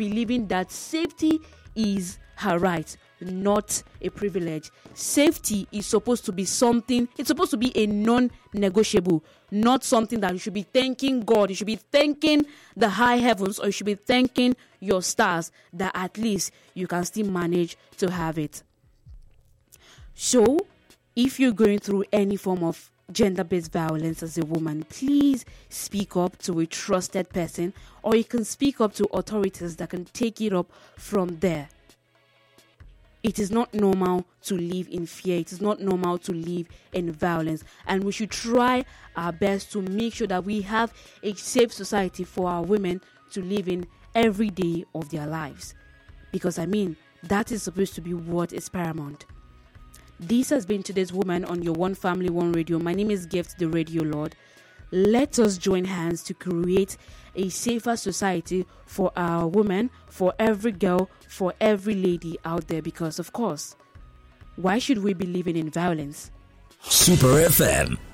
believing that safety is her right, not a privilege. Safety is supposed to be something, it's supposed to be a non-negotiable, not something that you should be thanking God, you should be thanking the high heavens, or you should be thanking your stars that at least you can still manage to have it. So, if you're going through any form of gender-based violence as a woman, please speak up to a trusted person, or you can speak up to authorities that can take it up from there. It is not normal to live in fear. It is not normal to live in violence. And we should try our best to make sure that we have a safe society for our women to live in every day of their lives. Because, that is supposed to be what is paramount. This has been today's Woman on your One Family, One Radio. My name is Gift, the Radio Lord. Let us join hands to create a safer society for our women, for every girl, for every lady out there. Because, of course, why should we be living in violence? Super FM